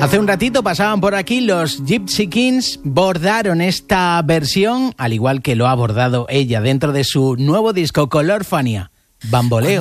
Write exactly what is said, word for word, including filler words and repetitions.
Hace un ratito pasaban por aquí los Gypsy Kings, bordaron esta versión, al igual que lo ha abordado ella dentro de su nuevo disco Color Fania, Bamboleo.